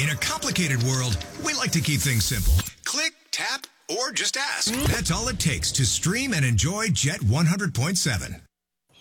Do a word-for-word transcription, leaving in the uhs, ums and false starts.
In a complicated world, we like to keep things simple. Click, tap, or just ask. That's all it takes to stream and enjoy Jet one hundred point seven.